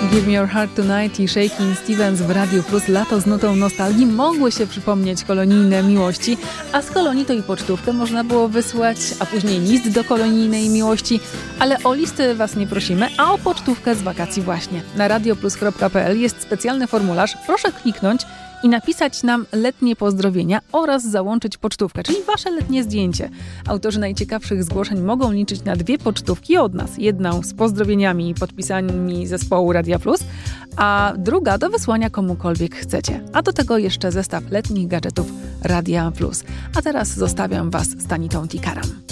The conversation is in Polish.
Give Me Your Heart Tonight i Shakin' Stevens w Radiu Plus. Lato z nutą nostalgii. Mogły się przypomnieć kolonijne miłości, a z kolonii to i pocztówkę można było wysłać, a później list do kolonijnej miłości. Ale o listy was nie prosimy, a o pocztówkę z wakacji właśnie. Na radioplus.pl jest specjalny formularz. Proszę kliknąć i napisać nam letnie pozdrowienia oraz załączyć pocztówkę, czyli wasze letnie zdjęcie. Autorzy najciekawszych zgłoszeń mogą liczyć na 2 pocztówki od nas. Jedną z pozdrowieniami i podpisami zespołu Radia Plus, a druga do wysłania komukolwiek chcecie. A do tego jeszcze zestaw letnich gadżetów Radia Plus. A teraz zostawiam was z Tanitą Tikaram.